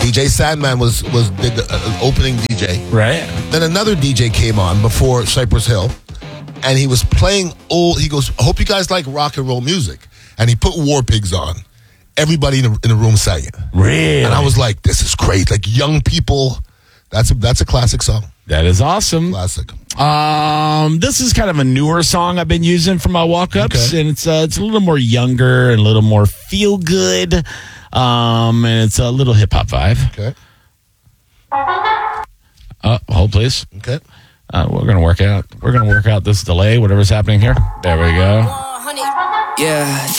DJ Sandman did the opening DJ. Right. Then another DJ came on before Cypress Hill, and he was playing old. He goes, "I hope you guys like rock and roll music," and he put War Pigs on. Everybody in the room sang it. Really? And I was like, "This is great!" Like young people. That's a classic song. That is awesome. Classic. This is kind of a newer song I've been using for my walk-ups, Okay. and it's a little more younger and a little more feel-good, and it's a little hip-hop vibe. Okay. Hold, please. Okay. We're going to work out. We're going to work out this delay, whatever's happening here. There we go. Yeah.